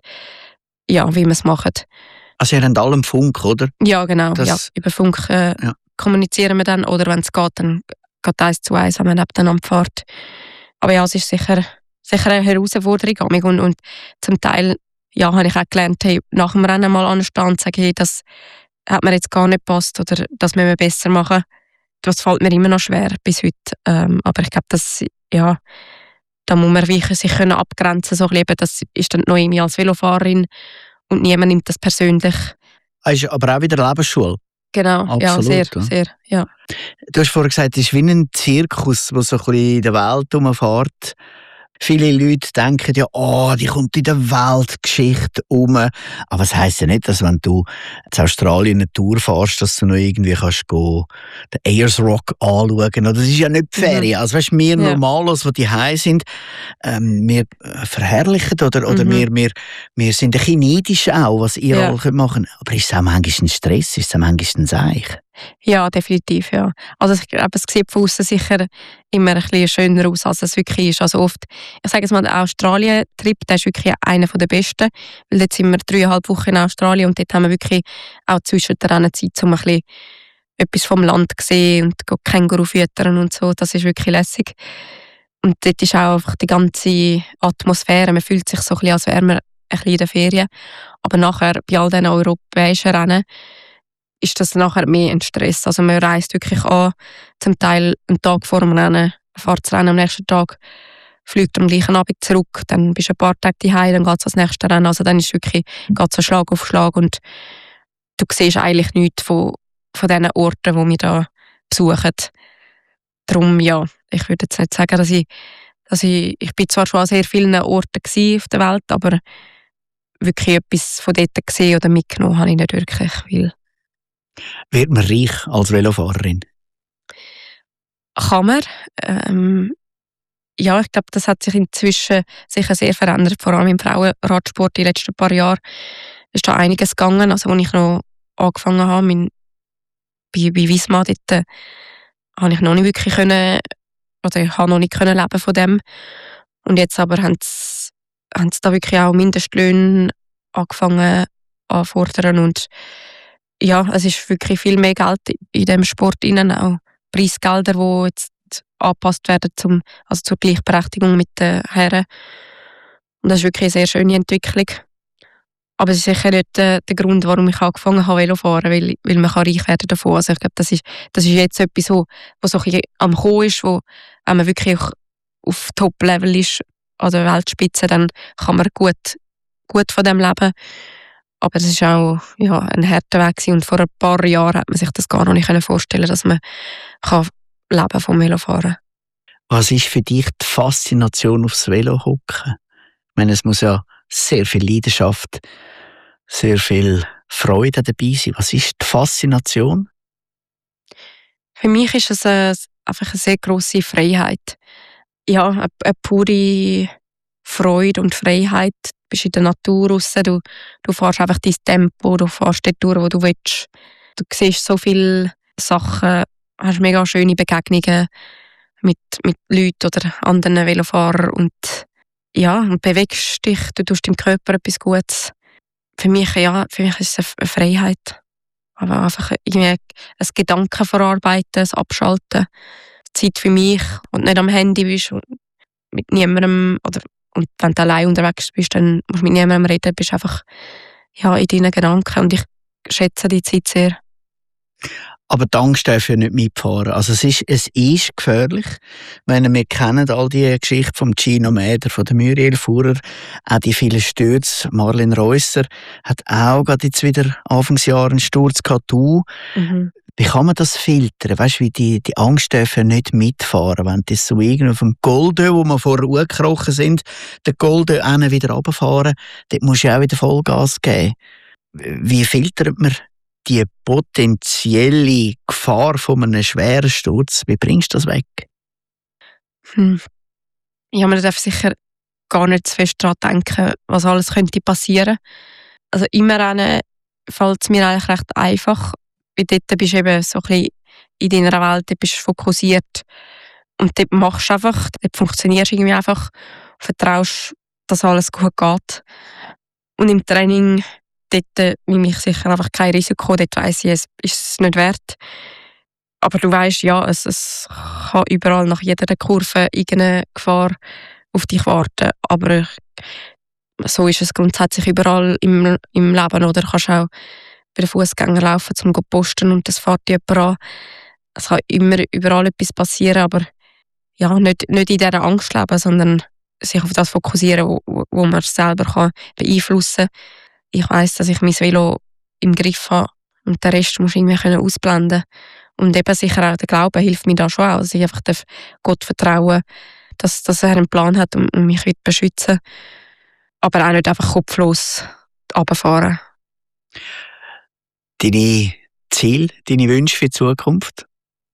[SPEAKER 3] ja, wie wir es machen.
[SPEAKER 4] Also ihr habt alle Funk, oder?
[SPEAKER 3] Ja, genau.
[SPEAKER 4] Das,
[SPEAKER 3] ja. Über Funk äh,
[SPEAKER 4] ja.
[SPEAKER 3] kommunizieren wir dann. Oder wenn es geht, dann geht eins zu eins, wenn man nebeneinander fährt. Aber ja, es ist sicher, sicher eine Herausforderung. Und, und zum Teil ja, habe ich auch gelernt, hey, nach dem Rennen mal anstehen und sagen, hey, das hat mir jetzt gar nicht gepasst oder das müssen wir besser machen. Das fällt mir immer noch schwer bis heute. Ähm, aber ich glaube, das, ja, da muss man wirklich sich können abgrenzen so können. Das ist dann noch irgendwie als Velofahrerin und niemand nimmt das persönlich.
[SPEAKER 4] Das ist aber auch wieder Lebensschule.
[SPEAKER 3] Genau,
[SPEAKER 4] absolut,
[SPEAKER 3] ja, sehr,
[SPEAKER 4] ja.
[SPEAKER 3] sehr, ja.
[SPEAKER 4] Du hast vorhin gesagt, es ist wie ein Zirkus, der so ein bisschen in der Welt herumfährt. Viele Leute denken ja, oh, die kommt in der Weltgeschichte um. Aber es heisst ja nicht, dass wenn du in Australien eine Tour fährst, dass du noch irgendwie kannst go den Ayers Rock anschauen. Oder das ist ja nicht die Ferien. Mhm. Also weißt, wir ja. Normalos, die die heim sind, ähm, wir verherrlichen oder, oder mhm. wir, wir, wir sind ein bisschen neidisch auch, was ihr ja. alle machen könnt. Aber ist es auch manchmal ein Stress? Ist es auch manchmal ein Seich?
[SPEAKER 3] Ja, definitiv, ja. Also ich glaube, es sieht von außen sicher immer ein bisschen schöner aus, als es wirklich ist. Also oft, ich sage jetzt mal, der Australien-Trip, der ist wirklich einer der besten, weil jetzt sind wir dreieinhalb Wochen in Australien und dort haben wir wirklich auch zwischen der Rennen Zeit, um ein bisschen etwas vom Land zu sehen und Känguru füttern und so. Das ist wirklich lässig. Und dort ist auch einfach die ganze Atmosphäre, man fühlt sich so ein bisschen, als wäre man ein bisschen in der Ferien. Aber nachher, bei all diesen europäischen Rennen, ist das nachher mehr ein Stress. Also man reist wirklich an, zum Teil einen Tag vor dem Rennen fährt das Rennen am nächsten Tag, fliegt am gleichen Abend zurück, dann bist du ein paar Tage daheim, dann geht es ans nächste Rennen. Also dann ist es wirklich geht's so Schlag auf Schlag und du siehst eigentlich nichts von, von diesen Orten, die wir da besuchen. Darum, ja, ich würde jetzt nicht sagen, dass ich, dass ich, ich bin zwar schon an sehr vielen Orten auf der Welt, aber wirklich etwas von dort gesehen oder mitgenommen habe ich nicht wirklich. Weil
[SPEAKER 4] wird man reich als Velofahrerin?
[SPEAKER 3] Kann man. Ähm, ja, ich glaube, das hat sich inzwischen sicher sehr verändert, vor allem im Frauenradsport die letzten paar Jahre. Ist da einiges gegangen. Also, als ich noch angefangen habe, mein, bei, bei Visma, dort äh, habe ich noch nicht wirklich können, oder ich habe noch nicht können leben von dem. Und jetzt aber haben sie, haben sie da wirklich auch Mindestlöhne angefangen anfordern und ja, es ist wirklich viel mehr Geld in dem Sport innen, auch Preisgelder, die jetzt angepasst werden zum, also zur Gleichberechtigung mit den Herren. Und das ist wirklich eine sehr schöne Entwicklung. Aber es ist sicher nicht äh, der Grund, warum ich angefangen habe, Velofahren, weil, weil man kann reich werden davon. Also ich glaube, das ist, das ist jetzt etwas, wo, wo so ein bisschen am Kommen ist, wo wenn man wirklich auch auf Top-Level ist, an der Weltspitze, dann kann man gut, gut von dem leben. Aber es war auch ja, ein harter Weg gewesen. Und vor ein paar Jahren hat man sich das gar noch nicht vorstellen, dass man kann leben vom Velofahren.
[SPEAKER 4] Was ist für dich die Faszination aufs Velo hocken? Ich meine, es muss ja sehr viel Leidenschaft, sehr viel Freude dabei sein. Was ist die Faszination?
[SPEAKER 3] Für mich ist es eine, einfach eine sehr grosse Freiheit. Ja, eine, eine pure Freude und Freiheit. Du bist in der Natur raus, du, du fährst einfach dein Tempo, du fährst dort durch, wo du willst. Du siehst so viele Sachen, hast mega schöne Begegnungen mit, mit Leuten oder anderen Velofahrern und ja, und bewegst dich, du tust deinem Körper etwas Gutes. Für mich, ja, für mich ist es eine Freiheit. Aber einfach irgendwie ein Gedanken verarbeiten, ein Abschalten. Zeit für mich und nicht am Handy bist und mit niemandem, oder und wenn du allein unterwegs bist, dann musst du mit niemandem reden, bist einfach ja, in deinen Gedanken und ich schätze die Zeit sehr.
[SPEAKER 4] Aber die Angst darf ja nicht mitfahren. Also es ist, es ist gefährlich. Wenn wir kennen all die Geschichten vom Gino Mäder, von der Muriel Fuhrer, auch die vielen Stürze. Marlene Reusser hat auch gerade jetzt wieder Anfangsjahr einen Sturz gehabt. Du, mhm. Wie kann man das filtern? Weißt du, wie die, die Angst darf ja nicht mitfahren. Wenn das so irgendwie auf dem Golden, wo wir vorher hochgekrochen sind, den Golden einen wieder runterfahren, dort musst du auch wieder Vollgas geben. Wie filtert man die potenzielle Gefahr von einem schweren Sturz? Wie bringst du das weg?
[SPEAKER 3] Hm. Ja, man darf sicher gar nicht zu fest daran denken, was alles könnte passieren. Also im Rennen fällt es mir eigentlich recht einfach, weil dort bist du eben so ein bisschen in deiner Welt, dort bist du fokussiert und dort machst du einfach, dort funktionierst du irgendwie einfach, vertraust, dass alles gut geht. Und im Training dort nehme ich sicher einfach kein Risiko, dort weiss ich, es ist es nicht wert. Aber du weisst, ja, es, es kann überall nach jeder Kurve irgendeine Gefahr auf dich warten. Aber so ist es grundsätzlich überall im, im Leben. Oder du kannst auch bei den Fußgängern laufen, um zu posten und das fährt jemand an. Es kann immer überall etwas passieren, aber ja, nicht, nicht in dieser Angst leben, sondern sich auf das fokussieren, wo, wo man selber kann beeinflussen kann. Ich weiss, dass ich mein Velo im Griff habe und den Rest muss ich irgendwie ausblenden. Und eben sicher auch der Glaube hilft mir da schon auch, dass ich einfach Gott vertrauen darf, dass, dass er einen Plan hat und mich wird beschützen. Aber auch nicht einfach kopflos runterfahren.
[SPEAKER 4] Deine Ziele, deine Wünsche für die Zukunft?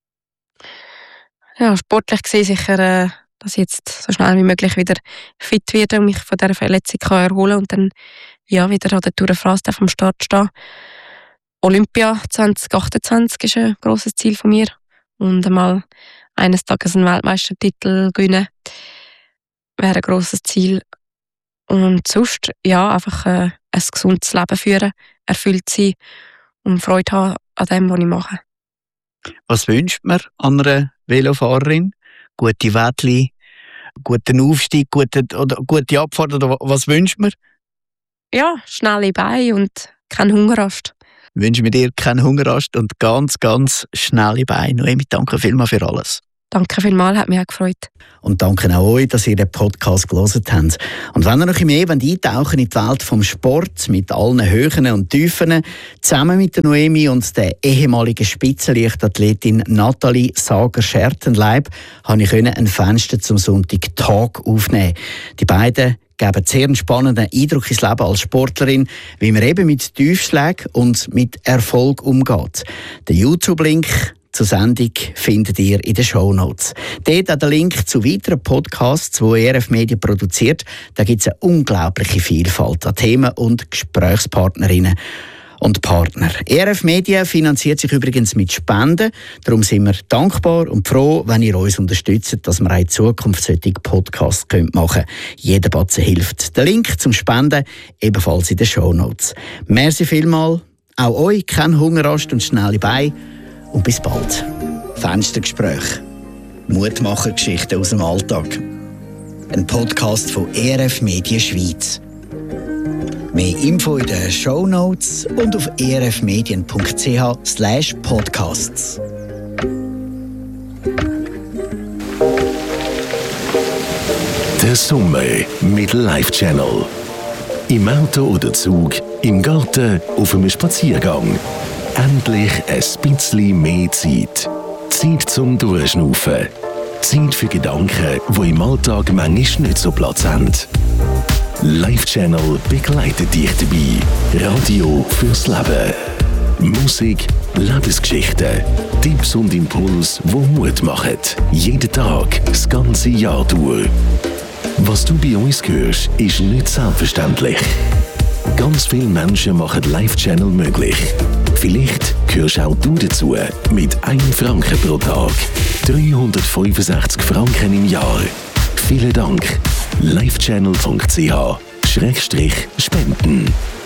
[SPEAKER 3] Ja, sportlich gesehen sicher, äh, dass ich jetzt so schnell wie möglich wieder fit werde und mich von dieser Verletzung kann erholen und dann ja, wieder an der Tour de France am Start stehen. Olympia zwanzig achtundzwanzig ist ein grosses Ziel von mir. Und einmal eines Tages einen Weltmeistertitel gewinnen wäre ein grosses Ziel. Und sonst, ja, einfach äh, ein gesundes Leben führen, erfüllt sein und Freude haben an dem, was ich mache.
[SPEAKER 4] Was wünscht man an einer Velofahrerin? Gute Wettli, guten Aufstieg, gute, oder gute Abfahrt? Oder was wünscht man?
[SPEAKER 3] Ja, schnelle Beine und kein Hungerast.
[SPEAKER 4] Wünschen wir dir keinen Hungerast und ganz, ganz schnelle Beine. Noemi, danke vielmals für alles.
[SPEAKER 3] danke vielmals, hat mich auch gefreut.
[SPEAKER 4] Und danke auch euch, dass ihr den Podcast gehört habt. Und wenn ihr noch mehr eintauchen in die Welt vom Sport, mit allen Höhen und Tiefen, zusammen mit der Noemi und der ehemaligen Spitzenleichtathletin Nathalie Sager-Schertenleib, habe ich ein Fenster zum Sonntag Tag aufnehmen. Die beiden geben sehr einen spannenden Eindruck ins Leben als Sportlerin, wie man eben mit Tiefschlägen und mit Erfolg umgeht. Der YouTube-Link zur Sendung findet ihr in den Shownotes. Dort auch der Link zu weiteren Podcasts, die E R F Media produziert. Da gibt es eine unglaubliche Vielfalt an Themen und Gesprächspartnerinnen und Partner. E R F Media finanziert sich übrigens mit Spenden. Darum sind wir dankbar und froh, wenn ihr uns unterstützt, dass wir auch in Zukunft solche Podcasts machen können. Jeder Batzen hilft. Der Link zum Spenden ebenfalls in den Shownotes. Merci vielmals. Auch euch kein Hungerast und schnelle Beine. Und bis bald. Fenstergespräch. Mutmacher-Geschichten aus dem Alltag. Ein Podcast von E R F Media Schweiz. Mehr Info in den Shownotes und auf erfmedien punkt c h slash podcasts.
[SPEAKER 1] Der Sommer mit Live Channel. Im Auto oder Zug, im Garten, auf einem Spaziergang. Endlich ein bisschen mehr Zeit. Zeit zum Durchschnaufen. Zeit für Gedanken, die im Alltag manchmal nicht so Platz haben. Live Channel begleitet dich dabei. Radio fürs Leben. Musik, Lebensgeschichten, Tipps und Impulse, die Mut machen. Jeden Tag, das ganze Jahr durch. Was du bei uns hörst, ist nicht selbstverständlich. Ganz viele Menschen machen Live Channel möglich. Vielleicht gehörst auch du dazu mit einem Franken pro Tag. dreihundertfünfundsechzig Franken im Jahr. Vielen Dank. livechannel punkt c h Schrägstrich spenden.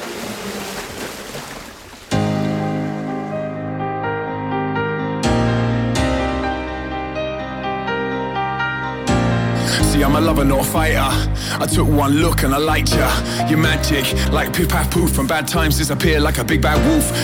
[SPEAKER 5] See, I'm a lover, not a fighter. I took one look and I liked ya. You're magic, like poof paf poof. From bad times disappear like a big bad wolf.